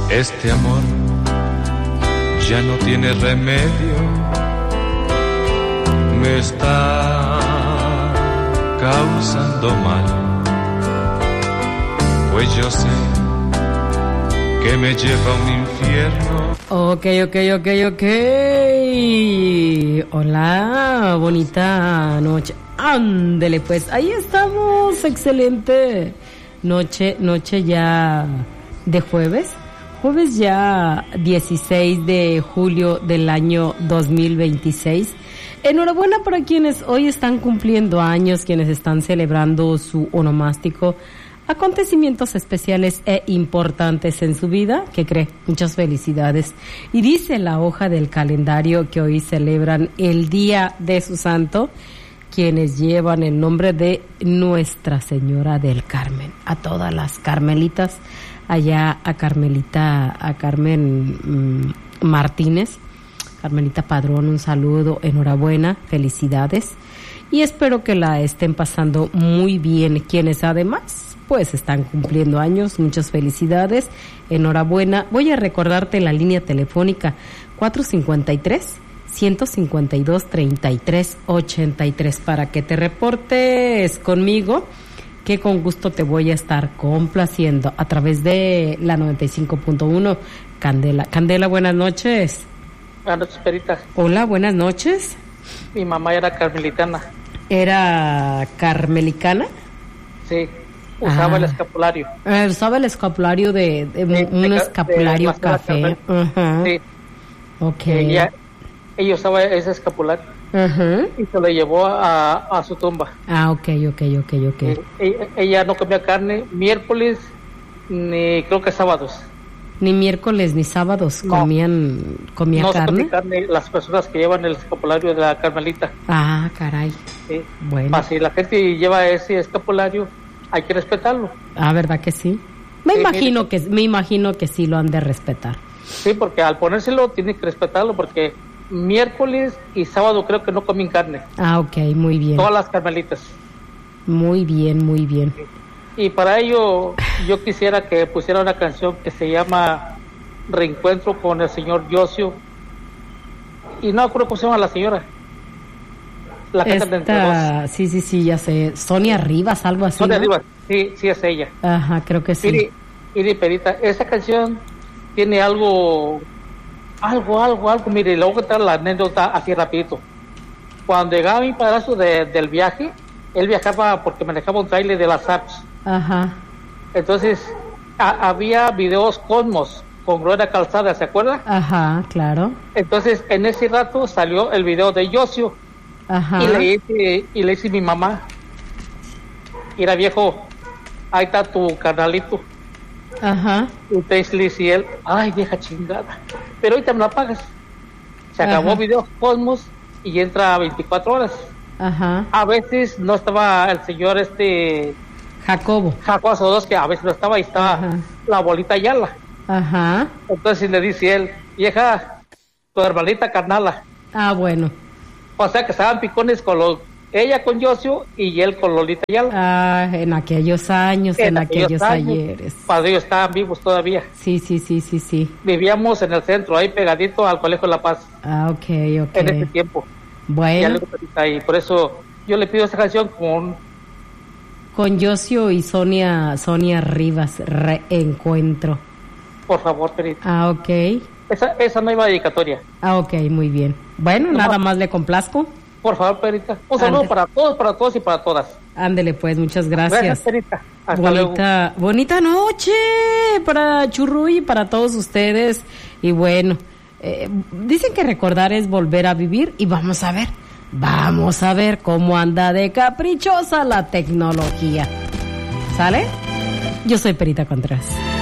Este amor ya no tiene remedio, me está causando mal, pues yo sé que me lleva a un infierno. Ok. Hola, bonita noche. Ándele pues, ahí estamos, excelente. Noche ya de jueves ya 16 de julio del año 2026. Enhorabuena para quienes hoy están cumpliendo años, quienes están celebrando su onomástico, acontecimientos especiales e importantes en su vida. ¿Qué cree? Muchas felicidades. Y dice la hoja del calendario que hoy celebran el día de su santo, quienes llevan el nombre de Nuestra Señora del Carmen. A todas las carmelitas, allá a Carmen Martínez, Carmelita Padrón, un saludo, enhorabuena, felicidades. Y espero que la estén pasando muy bien, quienes además pues están cumpliendo años. Muchas felicidades, enhorabuena. Voy a recordarte la línea telefónica 453-152-3383 para que te reportes conmigo, que con gusto te voy a estar complaciendo a través de la 95.1. Candela, buenas noches. Buenas noches, Perita. Hola, buenas noches. Mi mamá era carmelitana. ¿Era carmelicana? Sí, usaba el escapulario. Usaba el escapulario de un escapulario café. Uh-huh. Sí. Ok. Ella usaba ese escapulario. Uh-huh. Y se lo llevó a su tumba. Ok. Ella no comía carne miércoles ni creo que sábados. Ni miércoles ni sábados no. comía no carne. No se comía carne las personas que llevan el escapulario de la Carmelita. Ah, caray. Sí. Bueno. Si la gente lleva ese escapulario, hay que respetarlo. Ah, ¿verdad que sí? Me imagino que sí lo han de respetar. Sí, porque al ponérselo tiene que respetarlo, porque miércoles y sábado creo que no comen carne. Ah, ok, muy bien. Todas las carmelitas. Muy bien. Sí. Y para ello yo quisiera que pusiera una canción que se llama Reencuentro con el señor Yosio. Y no acuerdo cómo se llama la señora. La canta de Entre Dos. Sí, ya sé. Sonia Rivas, algo así. Sonia ¿no? Rivas, sí es ella. Ajá, creo que sí. Mire, Perita, esa canción tiene algo, mire, le voy a contar la anécdota así rapidito. Cuando llegaba mi padrastro del viaje, él viajaba porque manejaba un trailer de las apps. Ajá. Entonces, había videos Cosmos con Gloria Calzada, ¿se acuerda? Ajá, claro. Entonces, en ese rato salió el video de Yosio. Ajá. Y le dice mi mamá, mira viejo, ahí está tu carnalito. Ajá. Entonces le dice él, ay vieja chingada, pero ahorita me la pagas. Se acabó videos Cosmos y entra a 24 horas. Ajá. A veces no estaba el señor Jacobo Sodos, que a veces no estaba, y estaba la abuelita Ayala. Ajá. Entonces le dice él, vieja, tu hermanita carnala. Ah, bueno. O sea que estaban picones con ella con Yosio y él con Lolita Ayala. Ah, en aquellos años, en aquellos ayeres. Cuando ellos estaban vivos todavía. Sí. Vivíamos en el centro, ahí pegadito al Colegio La Paz. Ah, ok. En ese tiempo. Bueno. Y por eso yo le pido esta canción con Yosio y Sonia Rivas, Reencuentro. Por favor, Perita. Ah, ok. Esa no iba dedicatoria. Ah, ok, muy bien. Bueno, nada más le complazco. Por favor, Perita. Un saludo para todos y para todas. Ándele pues, muchas gracias. Gracias, Perita. Hasta luego. Bonita noche para Churruy y para todos ustedes. Y bueno, dicen que recordar es volver a vivir, y vamos a ver cómo anda de caprichosa la tecnología. ¿Sale? Yo soy Perita Contreras.